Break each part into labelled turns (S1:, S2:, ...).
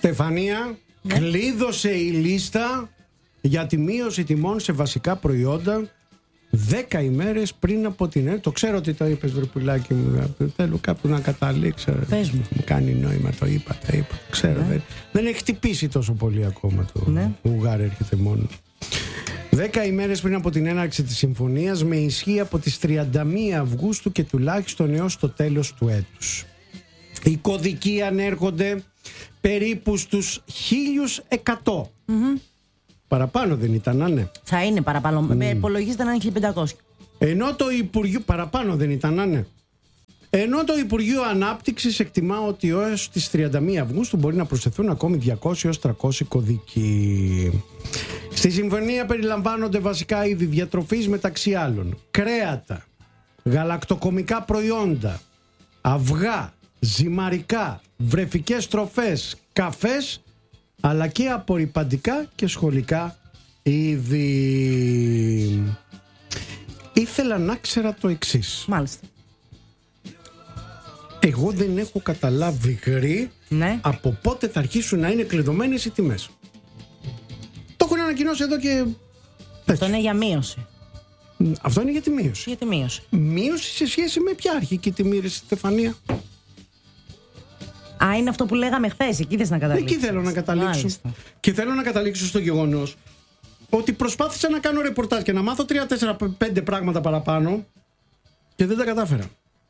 S1: Στεφανία, κλείδωσε η λίστα για τη μείωση τιμών σε βασικά προϊόντα 10 ημέρες πριν από την. Το ξέρω ότι το είπες, βρε πουλάκι μου. Θέλω κάπου να καταλήξω.
S2: Πες μου.
S1: Μου κάνει νόημα, το είπα. Ξέρω. Δεν έχει χτυπήσει τόσο πολύ ακόμα το ουγάρι, έρχεται μόνο. 10 ημέρες πριν από την έναρξη της συμφωνίας, με ισχύ από τις 31 Αυγούστου και τουλάχιστον έως το τέλος του έτους. Οι κωδικοί ανέρχονται περίπου στους 1.100. Παραπάνω δεν ήταν, ναι.
S2: Θα είναι παραπάνω. Υπολογίζεται να είναι 1.500.
S1: Ενώ το Υπουργείο. Παραπάνω δεν ήταν, ναι. Ενώ το Υπουργείο Ανάπτυξης εκτιμά ότι έως τις 31 Αυγούστου μπορεί να προσθεθούν ακόμη 200 έως 300 κωδικοί. Στη συμφωνία περιλαμβάνονται βασικά είδη διατροφής, μεταξύ άλλων κρέατα, γαλακτοκομικά προϊόντα, αυγά, ζυμαρικά, βρεφικές τροφές, καφές, αλλά και απορρυπαντικά και σχολικά είδη. Ήθελα να ξέρα το εξής.
S2: Μάλιστα.
S1: Εγώ δεν έχω καταλάβει από πότε θα αρχίσουν να είναι κλειδωμένες οι τιμές. Το έχουν ανακοινώσει εδώ και.
S2: Αυτό είναι για μείωση.
S1: Αυτό είναι για τη μείωση.
S2: Για τη μείωση.
S1: Μείωση σε σχέση με ποια αρχική τιμή, ρε Στεφανία?
S2: Είναι αυτό που λέγαμε χθες. Εκεί θες να καταλήξεις?
S1: Εκεί θέλω να καταλήξω. Μάλιστα. Και θέλω να καταλήξω στο γεγονός ότι προσπάθησα να κάνω ρεπορτάζ και να μάθω 3-4-5 πράγματα παραπάνω και δεν τα κατάφερα.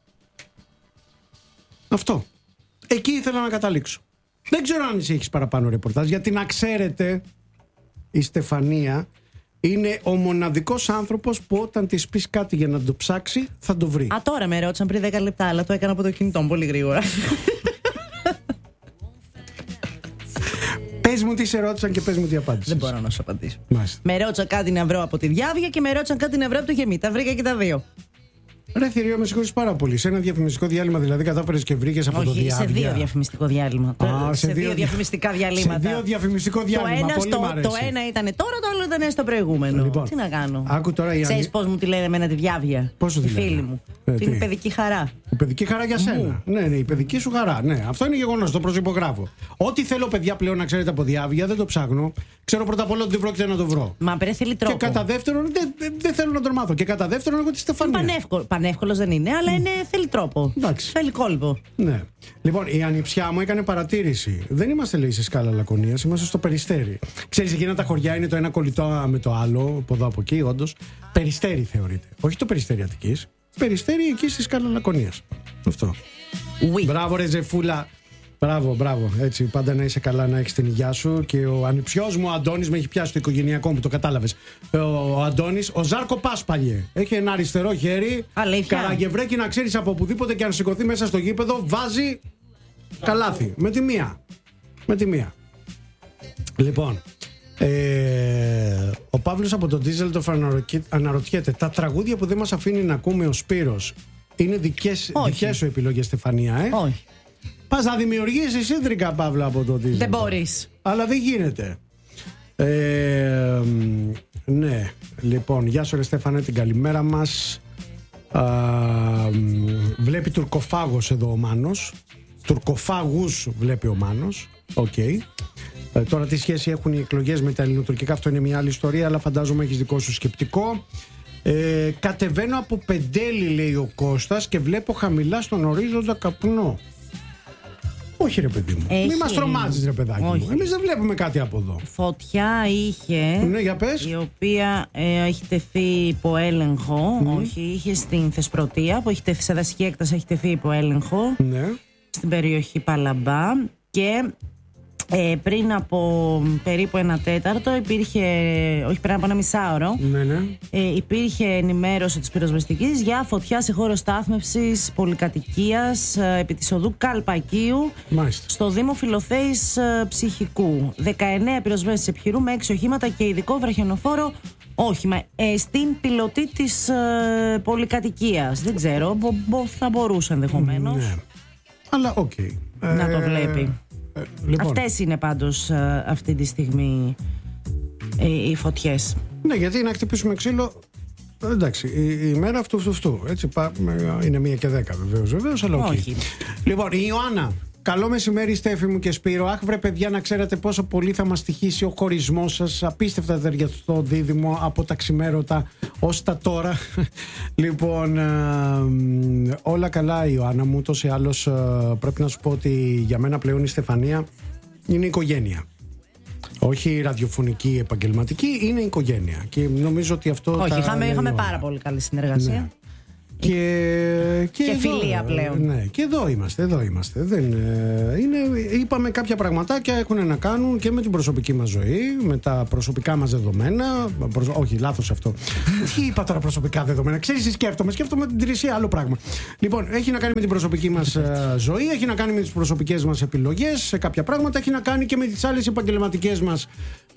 S1: Αυτό. Εκεί ήθελα να καταλήξω. Δεν ξέρω αν εσύ έχεις παραπάνω ρεπορτάζ, γιατί να ξέρετε, η Στεφανία είναι ο μοναδικός άνθρωπος που όταν της πεις κάτι για να το ψάξει θα το βρει.
S2: Τώρα με ρώτησαν πριν 10 λεπτά, αλλά το έκανα από το κινητό μου πολύ γρήγορα.
S1: Πες μου τι σε ρώτησαν και πες μου τι απάντησες.
S2: Δεν μπορώ να σου απαντήσω.
S1: Μάλιστα.
S2: Με ρώτησαν κάτι να βρω από τη Διάβια και με ρώτησαν κάτι να βρω από το Γεμί. Τα βρήκα και τα δύο.
S1: Ρε Θηρίο, με συγχωρείς πάρα πολύ. Σε ένα διαφημιστικό διάλειμμα δηλαδή κατάφερες και βρήκες από το Διάβια?
S2: Σε δύο διαφημιστικό διάλειμμα. Σε δύο διαφημιστικά διαλύματα.
S1: Σε δύο διαφημιστικό διάλειμμα.
S2: Το ένα ήταν τώρα, το άλλο ήταν στο προηγούμενο. Λοιπόν, τι να κάνω.
S1: Άκου τώρα.
S2: Ξέρεις πώς μου τη λένε εμένα τη Διάβια?
S1: Πώς σου τη λένε?
S2: Φίλη μου. Είναι η παιδική χαρά.
S1: Η παιδική χαρά για σένα. Ναι, η παιδική σου χαρά. Ναι, αυτό είναι γεγονός, το προσυπογράφω. Ό,τι θέλω, παιδιά, πλέον να ξέρετε από Διάβια, δεν το ψάχνω. Ξέρω πρώτα απ' όλα ότι δεν πρόκειται να το βρω.
S2: Μα θέλει τρόπο.
S1: Και κατά δεύτερον, δεν θέλω να το μάθω. Και κατά δεύτερον, έχω τη Στεφανία.
S2: Πανεύκολος δεν είναι, αλλά θέλει τρόπο.
S1: Εντάξει.
S2: Θέλει κόλπο.
S1: Ναι. Λοιπόν, η ανιψιά μου έκανε παρατήρηση. Δεν είμαστε, λέει, σε σκάλα Λακωνίας, είμαστε στο Περιστέρι. Ξέρεις, εκείνα τα χωριά είναι το ένα κολλητό με το άλλο, από εδώ από εκεί, όντως. Περιστέρι θεωρείται. Όχι το Περιστέρι Αττικής. Περιστέρι εκεί στη σκάλα Λακωνίας. Αυτό.
S2: Oui.
S1: Μπράβο, ρε Ζεφούλα. Μπράβο. Έτσι, πάντα να είσαι καλά, να έχεις την υγειά σου. Και ο ανιψιός μου, ο Αντώνης, με έχει πιάσει το οικογενειακό μου, το κατάλαβες. Ο Αντώνης, ο Ζάρκο Πάσπαλιε. Έχει ένα αριστερό χέρι.
S2: Αλήθεια.
S1: Καραγευρέκι, να ξέρεις, από οπουδήποτε και αν σηκωθεί μέσα στο γήπεδο, βάζει καλάθι. Με τη μία. Λοιπόν, ο Παύλος από τον Ντίζελντορφ αναρωτιέται, τα τραγούδια που δεν μας αφήνει να ακούμε ο Σπύρος είναι δικές σου επιλογές, Στεφανία?
S2: Όχι.
S1: Πας να δημιουργήσεις σύντρικα, Παύλα, από το Ντίζελντορφ.
S2: Δεν μπορείς.
S1: Αλλά δεν γίνεται. Ναι, λοιπόν, γεια σου ρε Στέφανε, την καλημέρα μας. Βλέπει τουρκοφάγος εδώ ο Μάνος. Τουρκοφάγους βλέπει ο Μάνος. Οκ. Τώρα τι σχέση έχουν οι εκλογές με τα ελληνοτουρκικά, αυτό είναι μια άλλη ιστορία, αλλά φαντάζομαι έχεις δικό σου σκεπτικό. Κατεβαίνω από Πεντέλη, λέει ο Κώστας, και βλέπω χαμηλά στον ορίζοντα καπνό. Όχι, ρε παιδί μου. Μην μας τρομάζεις, ρε παιδάκι μου. Εμείς δεν βλέπουμε κάτι από εδώ.
S2: Φωτιά είχε.
S1: Ναι, για πες.
S2: Η οποία έχει τεθεί υπό έλεγχο. Όχι, είχε στην Θεσπρωτεία, που έχει τεθεί σε δασική έκταση, έχει τεθεί υπό έλεγχο.
S1: Ναι.
S2: Στην περιοχή Παλαμπά. Και πριν από περίπου 1 τέταρτο υπήρχε, όχι πριν από 1 μισάωρο, υπήρχε ενημέρωση της πυροσβεστικής για φωτιά σε χώρο στάθμευσης πολυκατοικίας επί της οδού Καλπακίου.
S1: Μάλιστα.
S2: Στο Δήμο Φιλοθέης Ψυχικού. 19 πυροσβέστες επιχειρούν με 6 οχήματα και ειδικό βραχιονοφόρο όχημα στην πιλωτή της πολυκατοικίας. Δεν ξέρω, θα μπορούσε ενδεχομένως.
S1: Ναι. Αλλά οκ.
S2: Να το βλέπει.
S1: Λοιπόν.
S2: Αυτές είναι πάντως αυτή τη στιγμή οι φωτιές.
S1: Ναι, γιατί να χτυπήσουμε ξύλο. Εντάξει, η μέρα αυτού. Έτσι, είναι 1 και 10 βεβαίως, αλλά όχι.
S2: Όχι.
S1: Λοιπόν, η Ιωάννα Καλό μεσημέρι, Στέφη μου και Σπύρο. Αχ, βρε παιδιά, να ξέρετε πόσο πολύ θα μας τυχήσει ο χωρισμός σας. Απίστευτα ταιριαστό δίδυμο από τα ξημέρωτα ως τα τώρα. Λοιπόν, όλα καλά, Ιωάννα μου. Τόσο ή άλλως πρέπει να σου πω ότι για μένα πλέον η Στεφανία είναι οικογένεια. Όχι ραδιοφωνική επαγγελματική, είναι οικογένεια. Και νομίζω ότι αυτό.
S2: Όχι, είχαμε πάρα πολύ καλή συνεργασία.
S1: Ναι. Και
S2: φιλία πλέον.
S1: Ναι, και εδώ είμαστε. Είπαμε κάποια πραγματάκια έχουν να κάνουν και με την προσωπική μας ζωή, με τα προσωπικά μας δεδομένα. Όχι, λάθος αυτό. Τι είπα τώρα προσωπικά δεδομένα? Ξέρεις, σκέφτομαι την τρισία, άλλο πράγμα. Λοιπόν, έχει να κάνει με την προσωπική μας ζωή, έχει να κάνει με τις προσωπικές μας επιλογές σε κάποια πράγματα, έχει να κάνει και με τις άλλες επαγγελματικές μας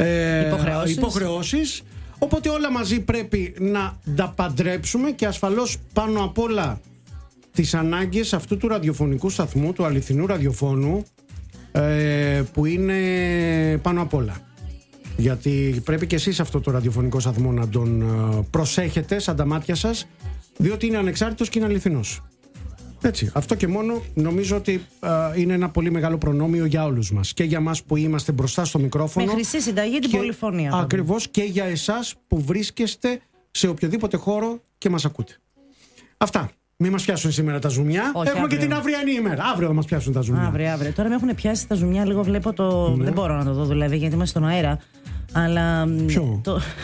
S1: υποχρεώσεις. Οπότε όλα μαζί πρέπει να τα παντρέψουμε και ασφαλώς πάνω απ' όλα τις ανάγκες αυτού του ραδιοφωνικού σταθμού, του αληθινού ραδιοφώνου, που είναι πάνω απ' όλα. Γιατί πρέπει και εσείς αυτό το ραδιοφωνικό σταθμό να τον προσέχετε σαν τα μάτια σας, διότι είναι ανεξάρτητος και είναι αληθινός. Έτσι, αυτό και μόνο νομίζω ότι είναι ένα πολύ μεγάλο προνόμιο για όλους μας. Και για μας που είμαστε μπροστά στο μικρόφωνο.
S2: Με χρυσή συνταγή την πολυφωνία.
S1: Ακριβώς, και για εσάς που βρίσκεστε σε οποιοδήποτε χώρο και μας ακούτε. Αυτά. Μην μας πιάσουν σήμερα τα ζουμιά.
S2: Όχι,
S1: έχουμε
S2: αύριο.
S1: και την αυριανή ημέρα. Αύριο θα μας πιάσουν τα ζουμιά.
S2: Αύριο. Τώρα με έχουν πιάσει τα ζουμιά λίγο. Βλέπω το. Ναι. Δεν μπορώ να το δω δηλαδή γιατί είμαστε στον αέρα. Αλλά.
S1: Ποιο?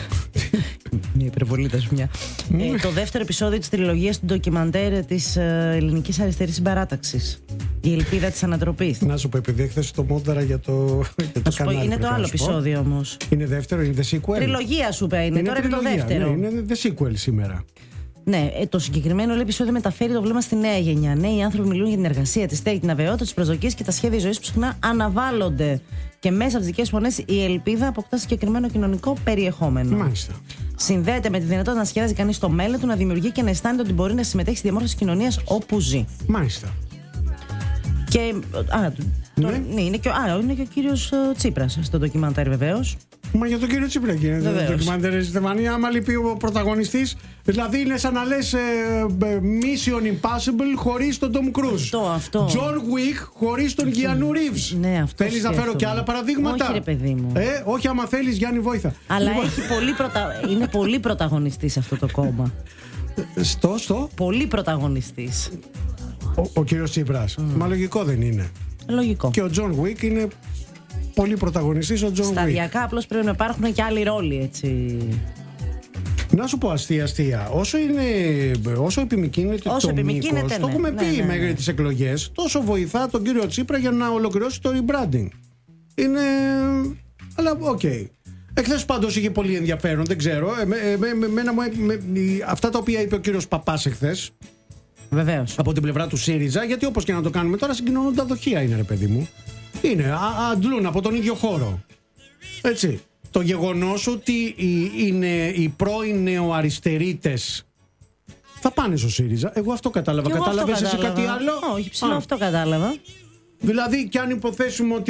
S2: Μια υπερβολή τα ζουμιά. Το δεύτερο επεισόδιο της τριλογίας του ντοκιμαντέρ της Ελληνικής Αριστερής Συμπαράταξης. Η ελπίδα της ανατροπής. Να
S1: σου πω, επειδή έχθες το μόνταρα για το κανάλι.
S2: Είναι το άλλο επεισόδιο όμως.
S1: Είναι δεύτερο, είναι the sequel.
S2: Τριλογία σου είπε, είναι τώρα το δεύτερο.
S1: Ναι, είναι the sequel σήμερα.
S2: Ναι, το συγκεκριμένο επεισόδιο μεταφέρει το βλέμμα στη νέα γενιά. Νέοι άνθρωποι μιλούν για την εργασία, τη στέγη, την αβεβαιότητα, τις προσδοκίες και τα σχέδια ζωής που συχνά αναβάλλονται. Και μέσα από τις δικές φωνές η ελπίδα αποκτά συγκεκριμένο κοινωνικό περιεχόμενο.
S1: Μάλιστα.
S2: Συνδέεται με τη δυνατότητα να σχεδιάζει κανείς το μέλλον του, να δημιουργεί και να αισθάνεται ότι μπορεί να συμμετέχει στη διαμόρφωση της κοινωνίας όπου ζει.
S1: Μάλιστα.
S2: Και. Είναι και ο κύριος Τσίπρας στο ντοκιμαντέρ βεβαίως.
S1: Μα για τον κύριο Τσίπρα γίνεται το ντοκιμαντέρ, Στεφανία. Άμα λείπει ο πρωταγωνιστής, δηλαδή είναι σαν να λες Mission Impossible χωρίς τον Tom Cruise.
S2: Αυτό.
S1: John Wick χωρίς τον Keanu Reeves.
S2: Ναι, αυτό.
S1: Θέλεις να φέρω και άλλα παραδείγματα?
S2: Όχι, ρε παιδί μου.
S1: Όχι, άμα θέλεις, Γιάννη, βόηθα.
S2: Αλλά είναι πολύ πρωταγωνιστής αυτό το κόμμα.
S1: Στο.
S2: Πολύ πρωταγωνιστής.
S1: Ο κύριος Τσίπρας. Μα λογικό δεν είναι?
S2: Λογικό.
S1: Και ο John Wick είναι πολύ πρωταγωνιστής ο John Wick.
S2: Σταδιακά απλώς πρέπει να υπάρχουν και άλλοι ρόλοι, έτσι.
S1: Να σου πω αστεία. Όσο επιμικρύνεται το μήκος, το έχουμε πει μέχρι τις εκλογές, τόσο βοηθά τον κύριο Τσίπρα για να ολοκληρώσει το rebranding. Είναι. Αλλά οκ. Εχθές πάντως είχε πολύ ενδιαφέρον, δεν ξέρω. Αυτά τα οποία είπε ο κύριος Παπάς εχθές.
S2: Βεβαίως.
S1: Από την πλευρά του ΣΥΡΙΖΑ, γιατί όπως και να το κάνουμε τώρα, συγκοινωνούν τα δοχεία, είναι, ρε παιδί μου. Είναι, αντλούν από τον ίδιο χώρο. Έτσι. Το γεγονός ότι οι πρώην νεοαριστερίτες θα πάνε στο ΣΥΡΙΖΑ, εγώ αυτό κατάλαβα. Κατάλαβες εσύ κάτι άλλο?
S2: Όχι, ψηλό αυτό κατάλαβα.
S1: Δηλαδή, και αν υποθέσουμε ότι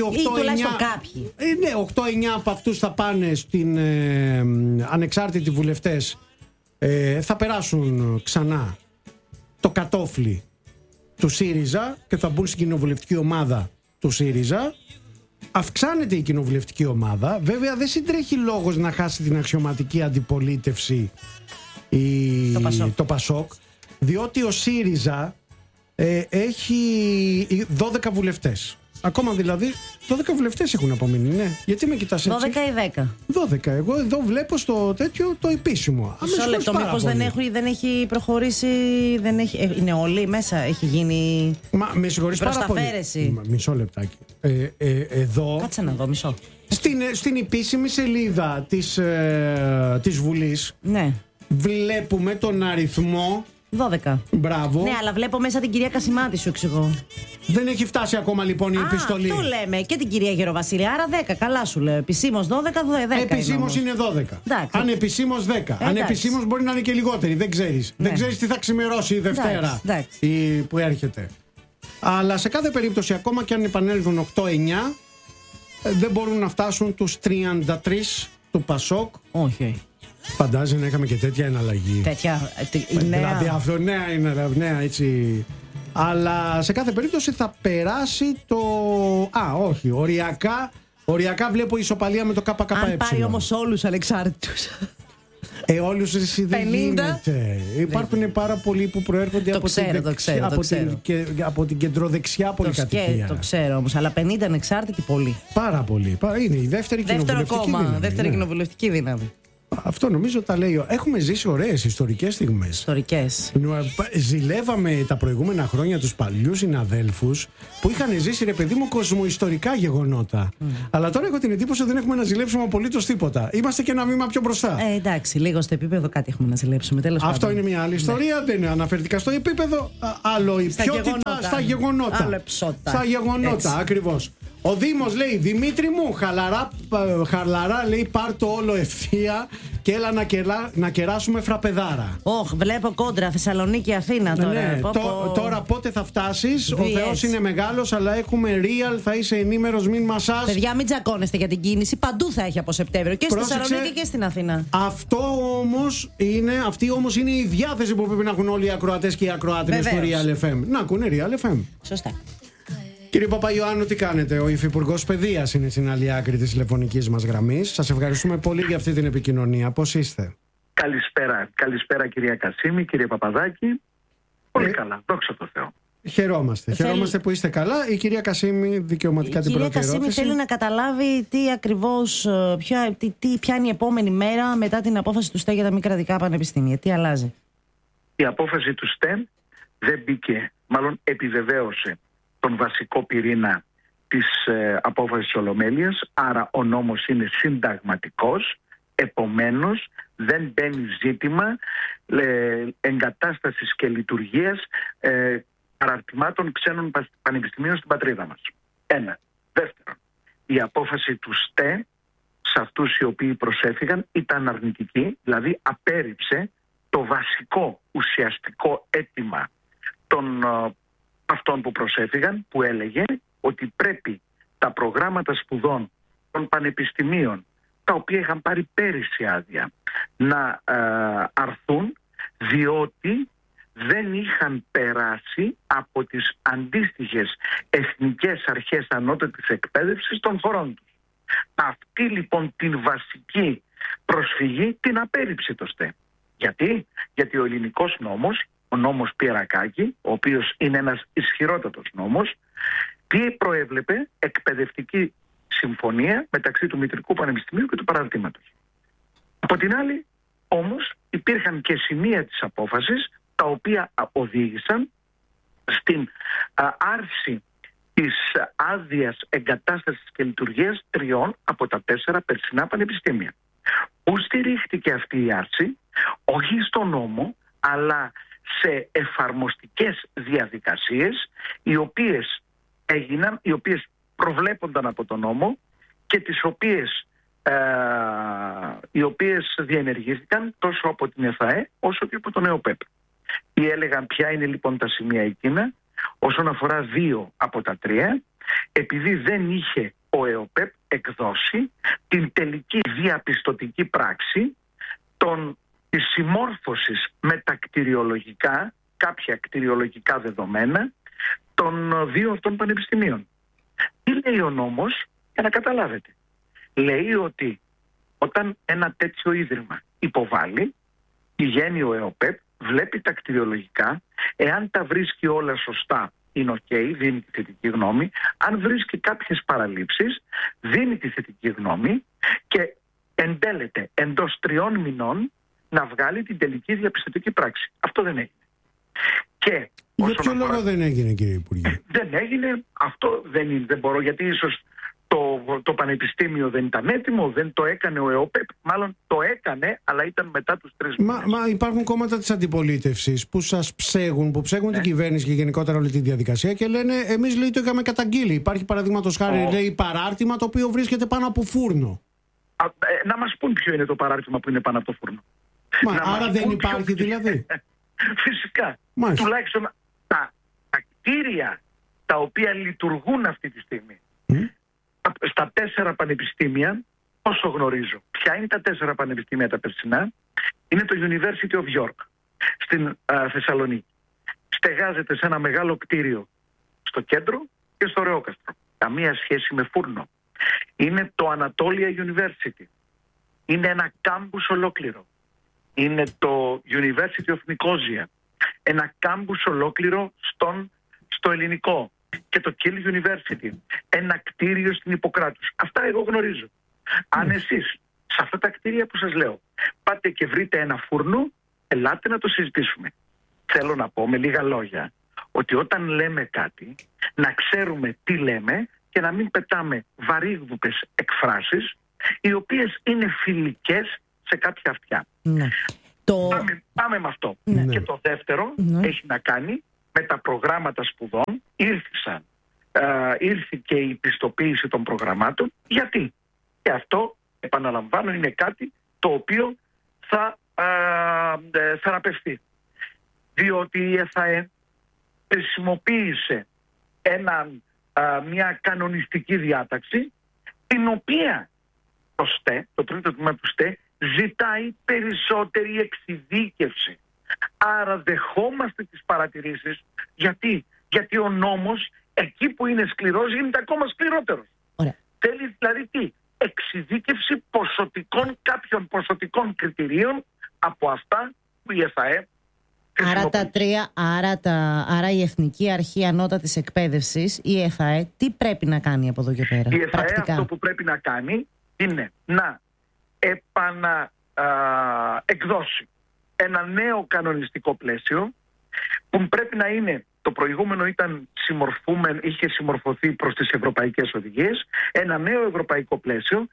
S1: 8-9 από αυτούς θα πάνε στην ανεξάρτητοι βουλευτές, θα περάσουν ξανά το κατόφλι του ΣΥΡΙΖΑ και θα μπουν στην κοινοβουλευτική ομάδα του ΣΥΡΙΖΑ. Αυξάνεται η κοινοβουλευτική ομάδα. Βέβαια δεν συντρέχει λόγος να χάσει την αξιωματική αντιπολίτευση το ΠΑΣΟΚ, διότι ο ΣΥΡΙΖΑ έχει 12 βουλευτές. Ακόμα δηλαδή 12 βουλευτές έχουν απομείνει, ναι. Γιατί με κοιτάς έτσι?
S2: 12 ή 10.
S1: 12. Εγώ εδώ βλέπω στο τέτοιο το επίσημο.
S2: Μισό λεπτό, μήπως δεν έχει προχωρήσει, είναι όλοι μέσα, έχει γίνει
S1: με συγχωρείς πάρα πολύ. Μισό λεπτάκι. Εδώ.
S2: Κάτσε να δω, μισό.
S1: Στην επίσημη σελίδα της Βουλής, ναι, βλέπουμε τον αριθμό
S2: 12.
S1: Μπράβο.
S2: Ναι, αλλά βλέπω μέσα την κυρία Κασιμάτη, σου εξηγώ.
S1: Δεν έχει φτάσει ακόμα λοιπόν η επιστολή.
S2: Αυτό λέμε. Και την κυρία Γεροβασίλη. Άρα 10. Καλά σου λέω. Επισήμως 12, 10.
S1: Επισήμως είναι 12. Ανεπισήμως 10. Ανεπισήμως μπορεί να είναι και λιγότεροι. Δεν ξέρεις. Ναι. Δεν ξέρεις τι θα ξημερώσει η Δευτέρα που έρχεται. Αλλά σε κάθε περίπτωση, ακόμα και αν επανέλθουν 8-9, δεν μπορούν να φτάσουν τους 33 του ΠΑΣΟΚ.
S2: Όχι.
S1: Φαντάζει να είχαμε και τέτοια εναλλαγή.
S2: Τέτοια.
S1: Δηλαδή αυτό νέα είναι, νέα έτσι. Αλλά σε κάθε περίπτωση θα περάσει το... όχι, οριακά βλέπω ισοπαλία με το ΚΚΕ.
S2: Αν πάρει όμως όλους ανεξάρτητους.
S1: Όλους εσύ δεν γίνεται. Υπάρχουν πάρα πολλοί που προέρχονται από την κεντροδεξιά πολυκατοικία.
S2: Το ξέρω όμως, αλλά 50 ανεξάρτητοι πολλοί.
S1: Πάρα πολλοί. Είναι η δεύτερη
S2: κοινοβουλευτική δύναμη.
S1: Αυτό νομίζω τα λέει. Έχουμε ζήσει ωραίες ιστορικές στιγμές.
S2: Ιστορικές.
S1: Ζηλεύαμε τα προηγούμενα χρόνια τους παλιούς συναδέλφους που είχαν ζήσει, ρε παιδί μου, κοσμοϊστορικά γεγονότα. Αλλά τώρα έχω την εντύπωση ότι δεν έχουμε να ζηλέψουμε απολύτως τίποτα. Είμαστε και ένα βήμα πιο μπροστά.
S2: Εντάξει, λίγο στο επίπεδο κάτι έχουμε να ζηλέψουμε.
S1: Αυτό είναι μια άλλη ιστορία. Δεν αναφέρθηκα στο επίπεδο. Άλλο η ποιότητα στα γεγονότα. Στα γεγονότα, ακριβώς. Ο Δήμος λέει: Δημήτρη μου, χαλαρά λέει, πάρ' το όλο ευθεία και έλα να κεράσουμε φραπεδάρα.
S2: Βλέπω κόντρα Θεσσαλονίκη Αθήνα τώρα.
S1: Ναι, τώρα πότε θα φτάσεις? Ο Θεός είναι μεγάλος, αλλά έχουμε real, θα είσαι ενήμερος, μην μασάς.
S2: Παιδιά, μην τζακώνεστε για την κίνηση. Παντού θα έχει από Σεπτέμβριο. Και στη Θεσσαλονίκη και στην Αθήνα.
S1: Αυτή όμως είναι η διάθεση που πρέπει να έχουν όλοι οι ακροατές και οι ακροάτρες του Real FM. Να ακούνε Real FM.
S2: Σωστά.
S1: Κύριε Παπαϊωάννου, τι κάνετε? Ο Υφυπουργός Παιδείας είναι στην άλλη άκρη της τηλεφωνικής μας γραμμής. Σας ευχαριστούμε πολύ για αυτή την επικοινωνία. Πώς είστε?
S3: Καλησπέρα κυρία Κασίμη, κύριε Παπαδάκη. Πολύ καλά, δόξα τω Θεώ.
S1: Χαιρόμαστε που είστε καλά. Η κυρία Κασίμη, δικαιωματικά την πρώτη ερώτηση.
S2: Η κυρία Κασίμη θέλει να καταλάβει τι ακριβώς, ποια είναι η επόμενη μέρα μετά την απόφαση του ΣΤΕ για τα μη κρατικά πανεπιστήμια. Τι αλλάζει?
S3: Η απόφαση του ΣΤΕ δεν μπήκε, μάλλον επιβεβαίωσε τον βασικό πυρήνα της απόφασης της Ολομέλειας, άρα ο νόμος είναι συνταγματικός, επομένως δεν μπαίνει ζήτημα εγκατάστασης και λειτουργίας παραρτημάτων ξένων πανεπιστημίων στην πατρίδα μας. Ένα. Δεύτερον, η απόφαση του ΣΤΕ σε αυτούς οι οποίοι προσέφηγαν ήταν αρνητική, δηλαδή απέρριψε το βασικό ουσιαστικό αίτημα των αυτών που προσέφηγαν, που έλεγε ότι πρέπει τα προγράμματα σπουδών των πανεπιστημίων, τα οποία είχαν πάρει πέρυσι άδεια, να αρθούν, διότι δεν είχαν περάσει από τις αντίστοιχες εθνικές αρχές ανώτατης εκπαίδευσης των χωρών τους. Αυτή λοιπόν την βασική προσφυγή την απέρριψε το ΣΤΕ. Γιατί ο ελληνικός νόμος, ο νόμος Πιερακάκη, ο οποίος είναι ένας ισχυρότατος νόμος, τι προέβλεπε? Εκπαιδευτική συμφωνία μεταξύ του Μητρικού Πανεπιστημίου και του παραρτήματος. Από την άλλη όμως υπήρχαν και σημεία της απόφασης τα οποία οδήγησαν στην άρση της άδειας εγκατάστασης και λειτουργίας 3 από τα 4 περσινά πανεπιστήμια. Πού στηρίχτηκε αυτή η άρση? Όχι στο νόμο, αλλά σε εφαρμοστικές διαδικασίες οι οποίες έγιναν, οι οποίες προβλέπονταν από τον νόμο και οι οποίες διενεργήθηκαν τόσο από την ΕΦΑΕ όσο και από τον ΕΟΠΕΠ. Τι έλεγαν? Ποια είναι λοιπόν τα σημεία εκείνα? Όσον αφορά 2 από τα 3, επειδή δεν είχε ο ΕΟΠΕΠ εκδώσει την τελική διαπιστωτική πράξη της συμμόρφωσης με τα κτηριολογικά, κάποια κτηριολογικά δεδομένα των 2 αυτών πανεπιστημίων. Τι λέει ο νόμος, για να καταλάβετε? Λέει ότι όταν ένα τέτοιο ίδρυμα υποβάλλει, πηγαίνει ο ΕΟΠΕΠ, βλέπει τα κτηριολογικά, εάν τα βρίσκει όλα σωστά είναι ok, δίνει τη θετική γνώμη. Αν βρίσκει κάποιες παραλήψεις, δίνει τη θετική γνώμη και εντέλεται εντός 3 μηνών να βγάλει την τελική διαπιστωτική πράξη. Αυτό δεν έγινε. Και
S1: για ποιο λόγο δεν έγινε, κύριε Υπουργέ?
S3: Δεν έγινε, αυτό δεν μπορώ, γιατί ίσως το πανεπιστήμιο δεν ήταν έτοιμο, δεν το έκανε ο ΕΟΠΕΠ, μάλλον το έκανε, αλλά ήταν μετά τους 3 μήνες.
S1: Μα υπάρχουν κόμματα της αντιπολίτευσης που σας ψέγουν, που ψέγουν την κυβέρνηση και γενικότερα όλη τη διαδικασία και λένε, εμείς λέει το είχαμε καταγγείλει. Υπάρχει παραδείγματος χάρη, λέει, παράρτημα το οποίο βρίσκεται πάνω από φούρνο.
S3: Να μας πούν ποιο είναι το παράρτημα που είναι πάνω από το φούρνο.
S1: Άρα δεν υπάρχει δηλαδή?
S3: Φυσικά.
S1: Μάλιστα.
S3: Τουλάχιστον τα κτίρια τα οποία λειτουργούν αυτή τη στιγμή στα 4 πανεπιστήμια, όσο γνωρίζω. Ποια είναι τα 4 πανεπιστήμια τα περσινά? Είναι το University of York στην Θεσσαλονίκη, στεγάζεται σε ένα μεγάλο κτίριο στο κέντρο και στο Ρεόκαστρο. Καμία σχέση με φούρνο. Είναι το Anatolia University. Είναι ένα κάμπους ολόκληρο. Είναι το University of Nicosia. Ένα κάμπους ολόκληρο στο ελληνικό. Και το Kiel University. Ένα κτίριο στην Ιπποκράτους. Αυτά εγώ γνωρίζω. Αν εσείς σε αυτά τα κτίρια που σας λέω πάτε και βρείτε ένα φούρνο, ελάτε να το συζητήσουμε. Θέλω να πω με λίγα λόγια ότι όταν λέμε κάτι, να ξέρουμε τι λέμε και να μην πετάμε βαρύγδουπες εκφράσεις οι οποίες είναι φιλικές σε κάποια αυτιά.
S2: Ναι.
S3: Πάμε με αυτό.
S2: Ναι.
S3: Και το δεύτερο έχει να κάνει με τα προγράμματα σπουδών. Ήρθε και η πιστοποίηση των προγραμμάτων. Γιατί? Και αυτό, επαναλαμβάνω, είναι κάτι το οποίο θα θεραπευτεί. Διότι η ΕΘΑΕ χρησιμοποίησε μια κανονιστική διάταξη, την οποία το τρίτο τμήμα του ΣΤΕ ζητάει περισσότερη εξειδίκευση. Άρα δεχόμαστε τις παρατηρήσεις. Γιατί ο νόμος εκεί που είναι σκληρός γίνεται ακόμα σκληρότερος.
S2: Ωραία.
S3: Θέλει δηλαδή τι? Εξειδίκευση κάποιων ποσοτικών κριτηρίων από αυτά που η ΕΘΑΕ.
S2: Άρα η Εθνική Αρχή Ανώτατης Εκπαίδευσης, η ΕΘΑΕ, τι πρέπει να κάνει από εδώ και πέρα?
S3: Η ΕΘΑΕ αυτό που πρέπει να κάνει είναι να εκδώσει ένα νέο κανονιστικό πλαίσιο που πρέπει να είναι, το προηγούμενο είχε συμμορφωθεί προς τις ευρωπαϊκές οδηγίες, ένα νέο ευρωπαϊκό πλαίσιο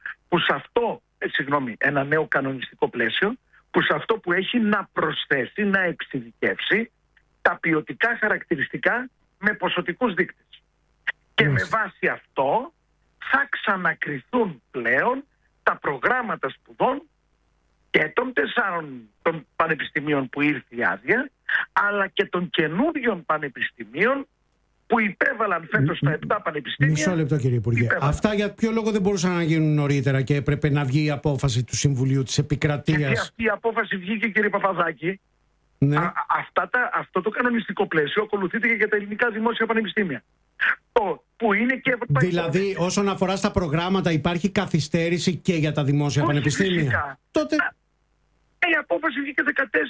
S3: ένα νέο κανονιστικό πλαίσιο που σε αυτό που έχει να προσθέσει, να εξειδικεύσει τα ποιοτικά χαρακτηριστικά με ποσοτικούς δείκτες. Και με βάση αυτό θα ξανακριθούν πλέον τα προγράμματα σπουδών και των 4 των πανεπιστημίων που ήρθε η άδεια, αλλά και των καινούριων πανεπιστημίων που υπέβαλαν φέτος τα 7 πανεπιστήμια.
S1: Μισό λεπτό, κύριε Υπουργέ. Αυτά για ποιο λόγο δεν μπορούσαν να γίνουν νωρίτερα και έπρεπε να βγει η απόφαση του Συμβουλίου της Επικρατείας?
S3: Γιατί αυτή η απόφαση βγήκε, κύριε Παπαδάκη.
S1: Ναι.
S3: Αυτό το κανονιστικό πλαίσιο ακολουθείται και για τα ελληνικά δημόσια πανεπιστήμια. Που είναι και ευρωπαϊκό.
S1: Δηλαδή, όσον αφορά στα προγράμματα, υπάρχει καθυστέρηση και για τα δημόσια πανεπιστήμια?
S3: Φυσικά.
S1: Τότε...
S3: Η απόφαση βγήκε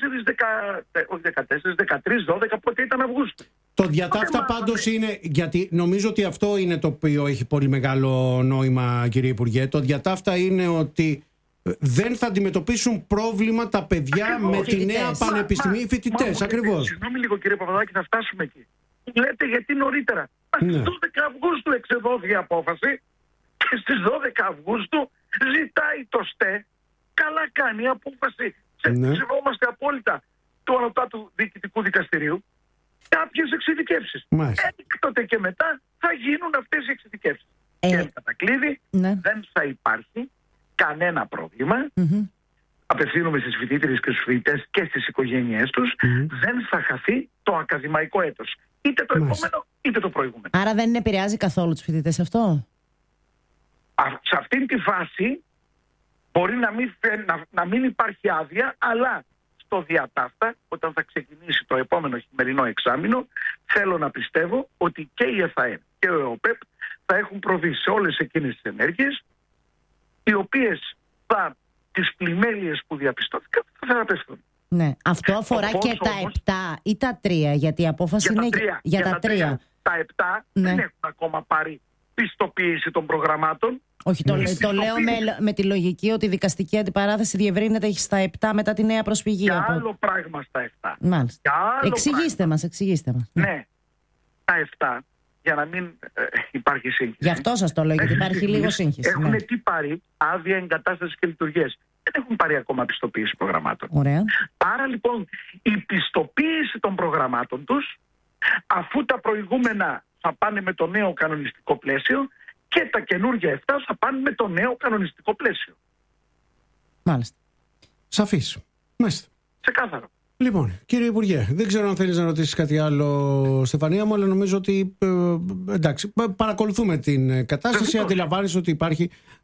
S3: 13, 12, πότε ήταν Αυγούστου.
S1: Το διατάφτα πάντως είναι, γιατί νομίζω ότι αυτό είναι το οποίο έχει πολύ μεγάλο νόημα, κύριε Υπουργέ. Το διατάφτα είναι ότι δεν θα αντιμετωπίσουν πρόβλημα τα παιδιά με τη νέα πανεπιστημία, οι φοιτητές. Ακριβώς.
S3: Συγγνώμη λίγο, κύριε Παπαδάκη, θα φτάσουμε εκεί. Λέτε γιατί νωρίτερα? Στις 12 Αυγούστου εξεδόθη η απόφαση και στις 12 Αυγούστου ζητάει το ΣΤΕ, καλά κάνει η απόφαση. Σεβόμαστε απόλυτα του Ανωτάτου Διοικητικού Δικαστηρίου, κάποιες εξειδικεύσεις. Έκτοτε και μετά θα γίνουν αυτές οι εξειδικεύσεις. Και εν κατακλείδη δεν θα υπάρχει κανένα πρόβλημα. Απευθύνομαι στις φοιτήτριες και στους φοιτητές και στις οικογένειές τους. Δεν θα χαθεί το ακαδημαϊκό έτος. Είτε το επόμενο είτε το προηγούμενο.
S2: Άρα δεν επηρεάζει καθόλου τους φοιτητές αυτό?
S3: Σε αυτήν τη φάση μπορεί να μην υπάρχει άδεια, αλλά στο διατάφτα, όταν θα ξεκινήσει το επόμενο χειμερινό εξάμηνο, θέλω να πιστεύω ότι και η ΕΘΑΕ και ο ΕΟΠΕΠ θα έχουν προβεί σε όλες εκείνες τις ενέργειες, οι οποίες τις πλημέλειες που διαπιστώθηκαν θα θεραπευτούν.
S2: Ναι, αυτό αφορά και τα 7 ή τα 3, γιατί η απόφαση είναι για τα 3.
S3: Τα 7 δεν έχουν ακόμα πάρει πιστοποίηση των προγραμμάτων.
S2: Όχι, το λέω με τη λογική ότι η δικαστική αντιπαράθεση διευρύνεται στα 7 μετά τη νέα προσφυγή.
S3: Και άλλο πράγμα στα 7.
S2: Μάλιστα. Εξηγήστε μας.
S3: Ναι, τα 7, για να μην υπάρχει σύγχυση.
S2: Γι' αυτό σας το λέω, γιατί υπάρχει λίγο σύγχυση.
S3: Έχουν πάρει άδεια εγκατάστασης και λειτουργίες. Δεν έχουν πάρει ακόμα πιστοποίηση προγραμμάτων.
S2: Ωραία.
S3: Άρα λοιπόν η πιστοποίηση των προγραμμάτων τους, αφού τα προηγούμενα θα πάνε με το νέο κανονιστικό πλαίσιο, και τα καινούργια 7 θα πάνε με το νέο κανονιστικό πλαίσιο.
S2: Μάλιστα.
S1: Σαφής. Μάλιστα.
S3: Ξεκάθαρο.
S1: Λοιπόν, κύριε Υπουργέ, δεν ξέρω αν θέλεις να ρωτήσεις κάτι άλλο, Στεφανία μου, αλλά νομίζω ότι εντάξει, παρακολουθούμε την κατάσταση. Αντιλαμβάνεσαι ότι υπάρχει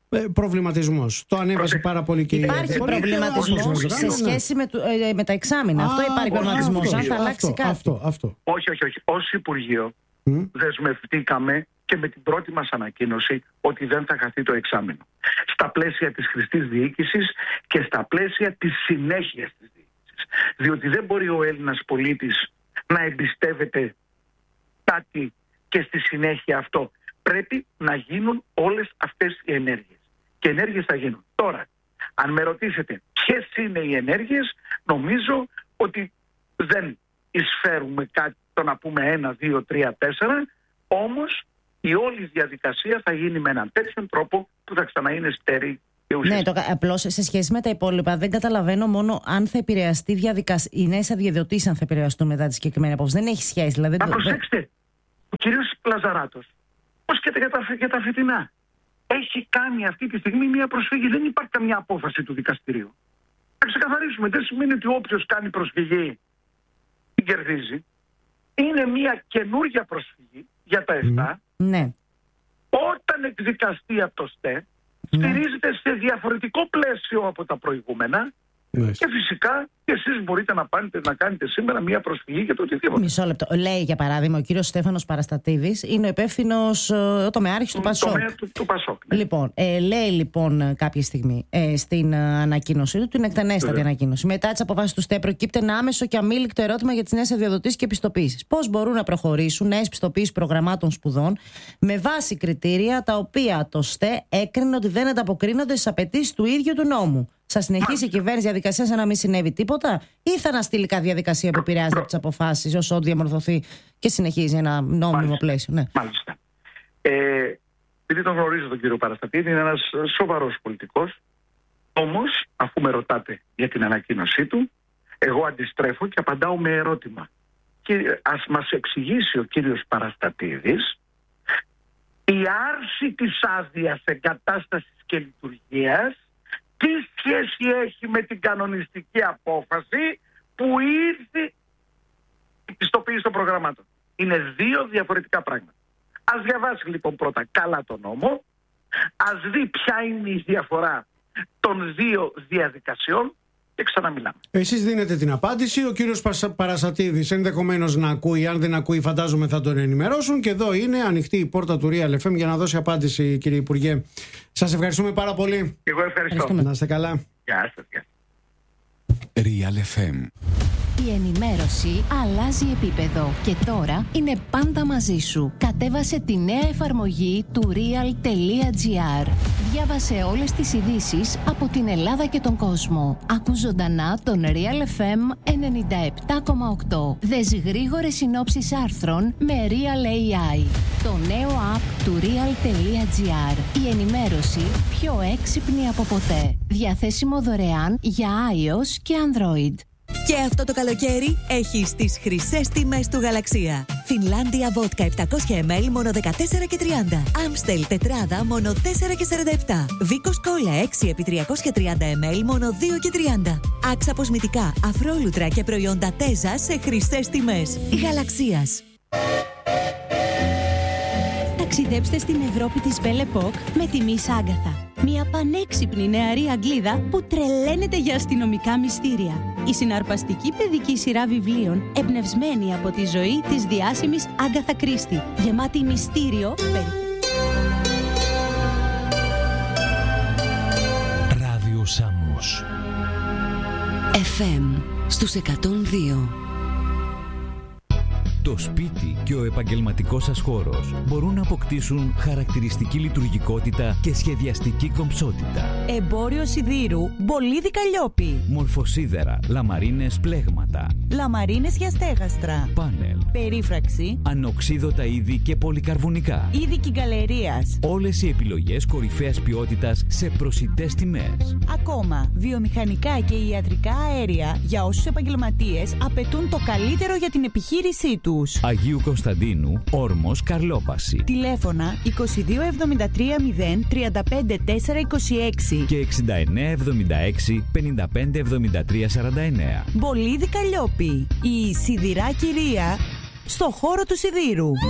S1: προβληματισμός. Το ανέβασε πάρα πολύ και
S2: υπάρχει προβληματισμός σε σχέση με τα εξάμηνα. Αυτό υπάρχει προβληματισμός. Αν θα αλλάξει κάτι.
S3: Όχι. Ως Υπουργείο δεσμευτήκαμε και με την πρώτη μας ανακοίνωση ότι δεν θα χαθεί το εξάμηνο. Στα πλαίσια της χρηστής διοίκησης και στα πλαίσια της συνέχειας της διοίκησης. Διότι δεν μπορεί ο Έλληνας πολίτης να εμπιστεύεται κάτι και στη συνέχεια αυτό. Πρέπει να γίνουν όλες αυτές οι ενέργειες. Και ενέργειες θα γίνουν. Τώρα, αν με ρωτήσετε ποιες είναι οι ενέργειες, νομίζω ότι δεν εισφέρουμε κάτι το να πούμε 1, 2, 3, 4, όμως η όλη διαδικασία θα γίνει με έναν τέτοιον τρόπο που θα ξαναείνε στέρεη και ουσιαστική. Ναι,
S2: απλώς σε σχέση με τα υπόλοιπα δεν καταλαβαίνω μόνο αν θα επηρεαστεί διαδικασία. Οι νέες αδειοδοτήσεις αν θα επηρεαστούν μετά τη συγκεκριμένη απόφαση. Δεν έχει σχέση. Δηλαδή,
S3: προσέξτε, ο κύριος Λαζαράτος, πώς και για τα φετινά, έχει κάνει αυτή τη στιγμή μια προσφυγή. Δεν υπάρχει καμία απόφαση του δικαστηρίου. Θα ξεκαθαρίσουμε. Δεν σημαίνει ότι όποιος κάνει προσφυγή την κερδίζει. Είναι μια καινούργια προσφυγή για τα 7.
S2: Ναι.
S3: Όταν εκδικαστεί από το ΣΤΕ, στηρίζεται σε διαφορετικό πλαίσιο από τα προηγούμενα. Και φυσικά και εσείς μπορείτε να κάνετε σήμερα μια προσφυγή για το οτιδήποτε.
S2: Μισό λεπτό. Λέει για παράδειγμα ο κύριος Στέφανος Παραστατίδης, είναι ο υπεύθυνος τομεάρχης του Πασόκ.
S3: Του Πασόκ, ναι.
S2: Λοιπόν, λέει λοιπόν κάποια στιγμή στην ανακοίνωσή του, την εκτενέστατη ανακοίνωση. Μετά τις αποφάσεις του ΣΤΕ προκύπτει ένα άμεσο και αμήλικτο ερώτημα για τις νέες αδειοδοτήσεις και πιστοποίησεις. Πώς μπορούν να προχωρήσουν νέες πιστοποίησεις προγραμμάτων σπουδών με βάση κριτήρια τα οποία το ΣΤΕ έκρινε ότι δεν ανταποκρίνονται στις απαιτήσεις του ίδιου του νόμου. Θα συνεχίσει η κυβέρνηση διαδικασία σαν να μην συνέβη τίποτα, ή θα αναστείλει κάθε διαδικασία που επηρεάζεται από τις αποφάσεις όσο διαμορφωθεί και συνεχίζει ένα νόμιμο πλαίσιο? Ναι.
S3: Μάλιστα. Επειδή τον γνωρίζω τον κύριο Παραστατίδη, είναι ένας σοβαρός πολιτικός. Όμως, αφού με ρωτάτε για την ανακοίνωσή του, εγώ αντιστρέφω και απαντάω με ερώτημα. Και ας μας εξηγήσει ο κύριος Παραστατίδης η άρση της άδειας εγκατάστασης και λειτουργίας τι σχέση έχει με την κανονιστική απόφαση που ήρθε η πιστοποίηση των προγραμμάτων. Είναι δύο διαφορετικά πράγματα. Ας διαβάσει λοιπόν πρώτα καλά τον νόμο, ας δει ποια είναι η διαφορά των δύο διαδικασιών και ξαναμιλάμε.
S1: Εσείς δίνετε την απάντηση, ο κύριος Παραστατίδης ενδεχομένως να ακούει, αν δεν ακούει φαντάζομαι θα τον ενημερώσουν, και εδώ είναι ανοιχτή η πόρτα του Real FM για να δώσει απάντηση, κύριε Υπουργέ. Σας ευχαριστούμε πάρα πολύ.
S3: Εγώ ευχαριστώ.
S1: Να είστε καλά.
S3: Γεια σας.
S4: Real FM.
S5: Η ενημέρωση αλλάζει επίπεδο και τώρα είναι πάντα μαζί σου. Κατέβασε τη νέα εφαρμογή του real.gr. Διάβασε όλες τις ειδήσεις από την Ελλάδα και τον κόσμο. Άκου ζωντανά τον Real FM 97,8. Δες γρήγορες συνόψεις άρθρων με Real AI. Το νέο app του real.gr. Η ενημέρωση πιο έξυπνη από ποτέ. Διαθέσιμο δωρεάν για iOS και Android.
S6: Και αυτό το καλοκαίρι έχεις τις χρυσές τιμές του Γαλαξία. Φινλάνδια βότκα 700 ml μόνο 14,30. Άμστελ τετράδα μόνο 4,47. Βίκος κόλλα 6 επί 330 ml μόνο 2,30. Άξα αποσμητικά, αφρόλουτρα και προϊόντα Τέζα σε χρυσές τιμές. Γαλαξίας.
S7: Ταξιδέψτε στην Ευρώπη της Belle Époque με τη Miss Agatha. Μια πανέξυπνη νεαρή Αγγλίδα που τρελαίνεται για αστυνομικά μυστήρια. Η συναρπαστική παιδική σειρά βιβλίων εμπνευσμένη από τη ζωή της διάσημης Agatha Christie. Γεμάτη μυστήριο,
S4: Ράδιο Σάμος
S6: FM στους 102.
S8: Το σπίτι και ο επαγγελματικός σας χώρος μπορούν να αποκτήσουν χαρακτηριστική λειτουργικότητα και σχεδιαστική κομψότητα.
S7: Εμπόριο σιδήρου Μπολίδι Καλλιόπη.
S8: Μορφοσίδερα, λαμαρίνες πλέγματα,
S7: λαμαρίνες για στέγαστρα,
S8: πάνελ,
S7: περίφραξη,
S8: ανοξίδωτα είδη και πολυκαρβουνικά.
S7: είδη κυγκαλερίας.
S8: Όλες οι επιλογές κορυφαίας ποιότητας σε προσιτές τιμές.
S7: Ακόμα, βιομηχανικά και ιατρικά αέρια για όσους επαγγελματίες απαιτούν το καλύτερο για την επιχείρησή τους.
S8: Αγίου Κωνσταντίνου, Όρμος, Καρλόπαση.
S7: Τηλέφωνα 2273 0 35 426
S8: και 6976 55 73 49.
S7: Μπολίδι Καλλιόπη, η σιδηρά κυρία στο χώρο του σιδήρου.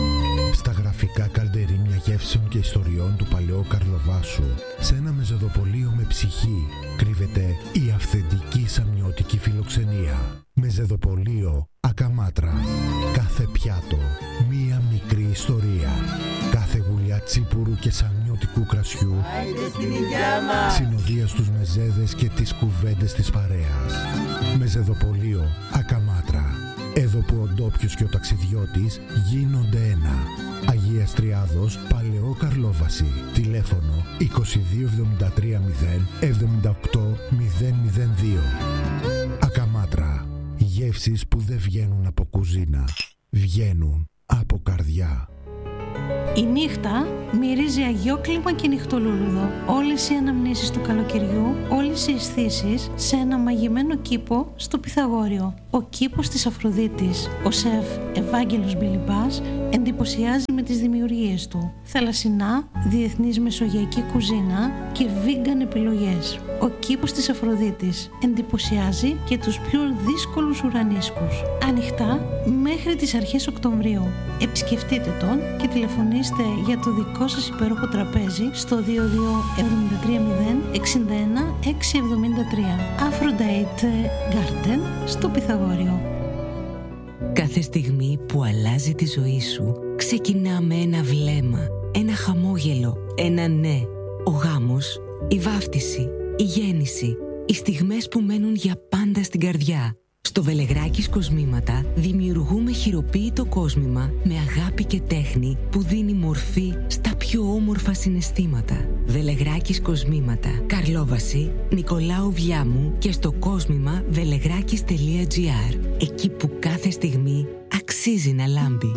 S9: Στα γραφικά καλντερίμια γεύσεων και ιστοριών του παλαιού Καρλοβάσου, σε ένα μεζεδοπωλείο με ψυχή, κρύβεται η αυθεντική σαμιώτικη φιλοξενία. Μεζεδοπωλείο Ακαμάτρα. Κάθε πιάτο, μία μικρή ιστορία. Κάθε γουλιά τσίπουρου και σαμιώτικου κρασιού συνοδεία στους μεζέδες και τις κουβέντες της παρέας. Μεζεδοπωλείο Ακαμάτρα. Εδώ που ο ντόπιος και ο ταξιδιώτης γίνονται ένα. Αγίας Τριάδος, Παλαιό Καρλόβαση. Τηλέφωνο 2273 078 002. Ακαμάτρα. Γεύσεις που δεν βγαίνουν από κουζίνα. Βγαίνουν από καρδιά.
S10: Η νύχτα μυρίζει αγιόκλιμα και νυχτολούλουδο. Όλες οι αναμνήσεις του καλοκαιριού, όλες οι αισθήσεις σε ένα μαγειμένο κήπο στο Πυθαγόριο. Ο κήπος της Αφροδίτης. Ο σεφ Ευάγγελος Μπιλιμπάς εντυπωσιάζει με τις δημιουργίες του. Θαλασσινά, διεθνής μεσογειακή κουζίνα και vegan επιλογές. Ο κήπος της Αφροδίτης εντυπωσιάζει και τους πιο δύσκολους ουρανίσκους. Ανοιχτά μέχρι τις αρχές Οκτωβρίου. Επισκεφτείτε τον και τηλεφωνήστε για το δικό σας υπέροχο τραπέζι στο 22 73 0 61 673. Aphrodite Garden στο Πυθαγόριο.
S11: Κάθε στιγμή που αλλάζει τη ζωή σου ξεκινά με ένα βλέμμα, ένα χαμόγελο, ένα ναι. Ο γάμος, η βάφτιση, η γέννηση, οι στιγμές που μένουν για πάντα στην καρδιά. Στο Βελεγράκης Κοσμήματα δημιουργούμε χειροποίητο κόσμημα με αγάπη και τέχνη που δίνει μορφή στα πιο όμορφα συναισθήματα. Βελεγράκης Κοσμήματα, Καρλόβαση, Νικολάου Βιάμου και στο κόσμημα velegrakis.gr. Εκεί που κάθε στιγμή αξίζει να λάμπει.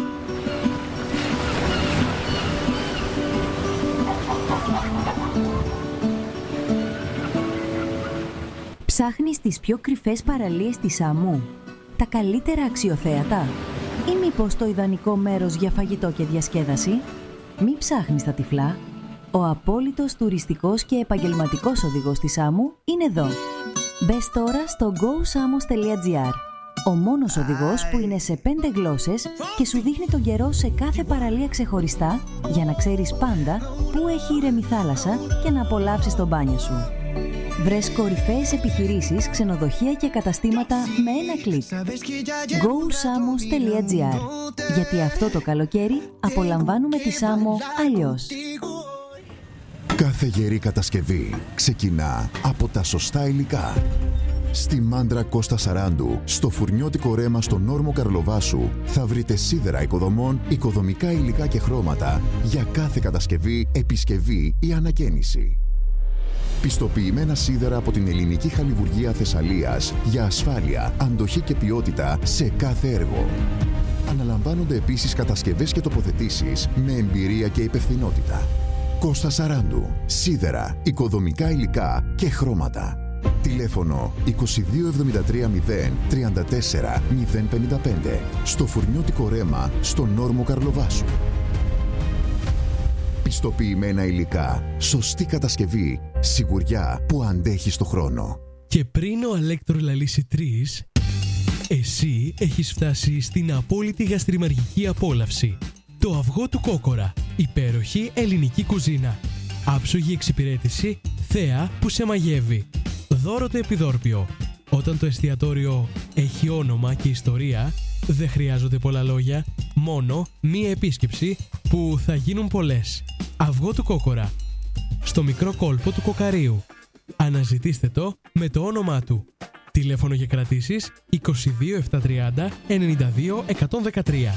S12: Ψάχνεις τις πιο κρυφές παραλίες της Σάμου, τα καλύτερα αξιοθέατα ή μήπως το ιδανικό μέρος για φαγητό και διασκέδαση? Μη ψάχνεις τα τυφλά. Ο απόλυτος τουριστικός και επαγγελματικός οδηγός της Σάμου είναι εδώ. Μπες τώρα στο gosamos.gr. Ο μόνος οδηγός που είναι σε 5 γλώσσες και σου δείχνει τον καιρό σε κάθε παραλία ξεχωριστά για να ξέρεις πάντα πού έχει ήρεμη θάλασσα και να απολαύσεις το μπάνιο σου. Βρες κορυφαίες επιχειρήσεις, ξενοδοχεία και καταστήματα με ένα κλικ. gosamos.gr. Γιατί αυτό το καλοκαίρι απολαμβάνουμε τη Σάμο αλλιώς.
S13: Κάθε γερή κατασκευή ξεκινά από τα σωστά υλικά. Στη Μάντρα Κώστα Σαράντου, στο φουρνιώτικο ρέμα στον όρμο Καρλοβάσου, θα βρείτε σίδερα οικοδομών, οικοδομικά υλικά και χρώματα για κάθε κατασκευή, επισκευή ή ανακαίνιση. Πιστοποιημένα σίδερα από την ελληνική χαλιβουργία Θεσσαλίας για ασφάλεια, αντοχή και ποιότητα σε κάθε έργο. Αναλαμβάνονται επίσης κατασκευές και τοποθετήσεις με εμπειρία και υπευθυνότητα. Κώστα Σαράντου. Σίδερα, οικοδομικά υλικά και χρώματα. Τηλέφωνο 2273 034 055. Στο φουρνιώτικο ρέμα στον όρμο Καρλοβάσου. Πιστοποιημένα υλικά, σωστή κατασκευή, σιγουριά που αντέχει στο χρόνο.
S14: Και πριν ο Αλέκτρο λαλήσει 3, εσύ έχεις φτάσει στην απόλυτη γαστριμαργική απόλαυση. Το αυγό του Κόκορα, υπέροχη ελληνική κουζίνα. Άψογη εξυπηρέτηση, θέα που σε μαγεύει. Δώρο το επιδόρπιο. Όταν το εστιατόριο έχει όνομα και ιστορία, δεν χρειάζονται πολλά λόγια, μόνο μία επίσκεψη που θα γίνουν πολλές. Αυγό του Κόκορα, στο μικρό κόλπο του Κοκαρίου. Αναζητήστε το με το όνομά του. Τηλέφωνο για κρατήσεις 22 730 92 113.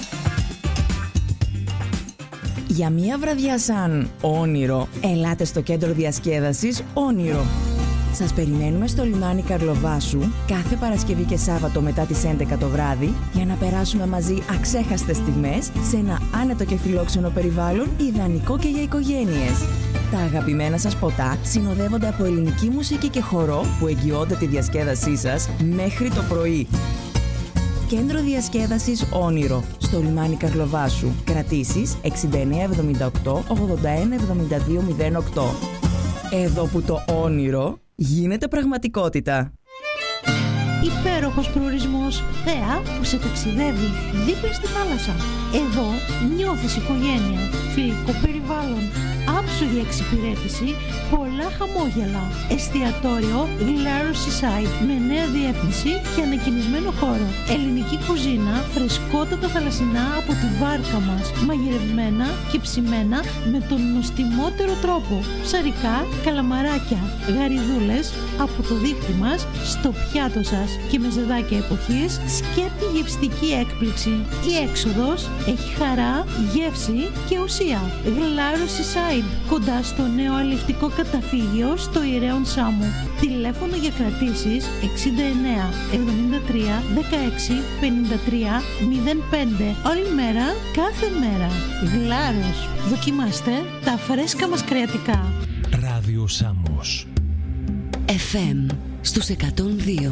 S11: Για μία βραδιά σαν όνειρο, ελάτε στο κέντρο διασκέδασης Όνειρο. Σας περιμένουμε στο λιμάνι Καρλοβάσου κάθε Παρασκευή και Σάββατο μετά τις 11 το βράδυ για να περάσουμε μαζί αξέχαστες στιγμές σε ένα άνετο και φιλόξενο περιβάλλον ιδανικό και για οικογένειες. Τα αγαπημένα σας ποτά συνοδεύονται από ελληνική μουσική και χορό που εγγυώνται τη διασκέδασή σας μέχρι το πρωί. Κέντρο διασκέδασης Όνειρο στο λιμάνι Καρλοβάσου. Κρατήσεις 6978 81 72 08. Εδώ που το όνειρο γίνεται πραγματικότητα.
S10: Υπέροχο υπέροχος προορισμός, θέα που σε ταξιδεύει δίπλα στη θάλασσα. Εδώ νιώθεις οικογένεια, φιλικό περιβάλλον, άψογη εξυπηρέτηση, πολλά χαμόγελα. Εστιατόριο Glarus Seaside με νέα διεύθυνση και ανακοινισμένο χώρο. Ελληνική κουζίνα, φρεσκότατα θαλασσινά από τη βάρκα μας, μαγειρευμένα και ψημένα με τον νοστιμότερο τρόπο. Ψαρικά, καλαμαράκια, γαριδούλες από το δίχτυ μας στο πιάτο σας και με ζεδάκια εποχής. Σκέπτη γευστική έκπληξη. Η έξοδος έχει χαρά, γεύση και ουσία. Glarus Seaside, κοντά στο νέο αλλιευτικό καταφύγιο στο Ιρέον Σάμου. Τηλέφωνο για κρατήσεις 69 73 16 53 05. Όλη μέρα, κάθε μέρα. Γλάρος. Δοκιμάστε τα φρέσκα μας κρεατικά.
S4: Ράδιο Σάμος.
S6: FM στους 102.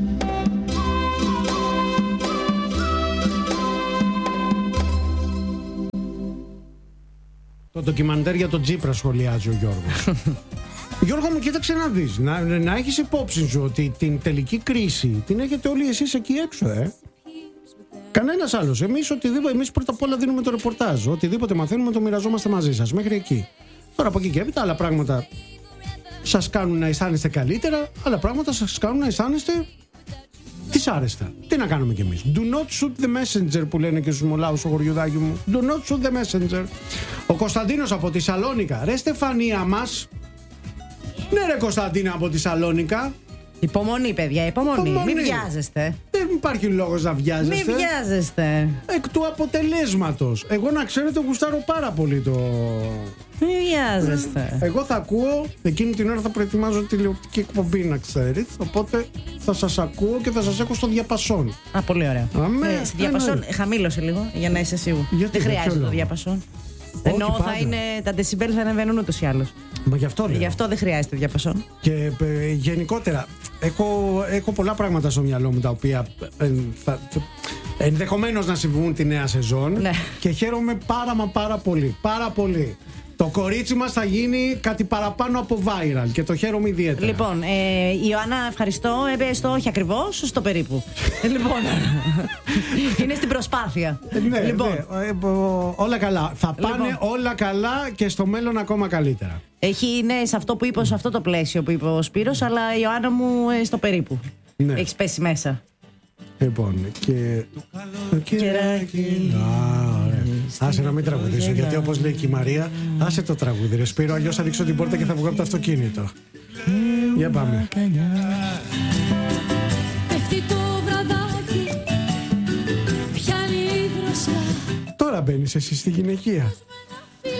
S1: Το ντοκιμαντέρ για τον Τσίπρα σχολιάζει ο Γιώργος. Γιώργο μου, κοίταξε να δεις. Να έχεις υπόψη σου ότι την τελική κρίση την έχετε όλοι εσείς εκεί έξω, Κανένας άλλος. Εμείς πρώτα απ' όλα δίνουμε το ρεπορτάζ. Οτιδήποτε μαθαίνουμε το μοιραζόμαστε μαζί σας. Μέχρι εκεί. Τώρα από εκεί και έπειτα άλλα πράγματα σας κάνουν να αισθάνεστε καλύτερα, άλλα πράγματα σας κάνουν να αισθάνεστε δυσάρεστα. Τι να κάνουμε κι εμείς. Do not shoot the messenger που λένε και στους μολάους στο χωριουδάκι μου. Do not shoot the messenger. Ο Κωνσταντίνος από τη Σαλόνικα. Ρε Στεφανία μας. Ναι ρε Κωνσταντίνα από τη Σαλόνικα.
S2: Υπομονή παιδιά, υπομονή. Μην βιάζεστε.
S1: Δεν υπάρχει λόγος να βιάζεστε.
S2: Μην βιάζεστε.
S1: Εκ του αποτελέσματος. Εγώ να ξέρετε γουστάρω πάρα πολύ το...
S2: Μην βιάζεστε.
S1: Εγώ θα ακούω, εκείνη την ώρα θα προετοιμάζω τηλεοπτική εκπομπή να ξέρεις. Οπότε θα σας ακούω και θα σας έχω στο διαπασόν.
S2: Α, πολύ ωραία. Στη διαπασόν χαμήλωσε λίγο για να είσαι σίγουρο. Δεν χρειάζεται το διαπασόν. Ενώ θα είναι, τα δεσιμπέλ θα ανεβαίνουν ούτως ή άλλως.
S1: Μα γι' αυτό λέω.
S2: Γι' αυτό δεν χρειάζεται διαπασόν.
S1: Και γενικότερα έχω πολλά πράγματα στο μυαλό μου τα οποία ενδεχομένως να συμβούν τη νέα σεζόν.
S2: Ναι.
S1: Και χαίρομαι πάρα πολύ. Πάρα πολύ. Το κορίτσι μας θα γίνει κάτι παραπάνω από viral και το χαίρομαι ιδιαίτερα.
S2: Λοιπόν, Ιωάννα, ευχαριστώ. Στο όχι ακριβώς, στο περίπου. Λοιπόν, είναι στην προσπάθεια.
S1: Ναι,
S2: λοιπόν.
S1: Όλα καλά. Θα πάνε όλα καλά και στο μέλλον ακόμα καλύτερα.
S2: Είναι σε αυτό που είπε, σε αυτό το πλαίσιο που είπε ο Σπύρος, αλλά η Ιωάννα μου στο περίπου. Ναι. Έχεις πέσει μέσα.
S1: Λοιπόν, και... Άσε να μην τραγουδήσω, γιατί όπως λέει και η Μαρία, άσε το τραγούδι ρε Σπύρο, αλλιώς θα ανοίξω την πόρτα και θα βγω από το αυτοκίνητο. Για πάμε.
S15: Πέφτει το βραδάκι, πιάνει η δροσιά.
S1: Τώρα μπαίνεις εσύ στη γυναικεία.